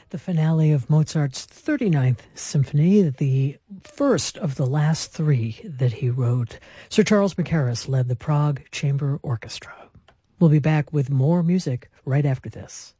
the finale of Mozart's 39th Symphony, the first of the last three that he wrote. Sir Charles Mackerras led the Prague Chamber Orchestra. We'll be back with more music right after this.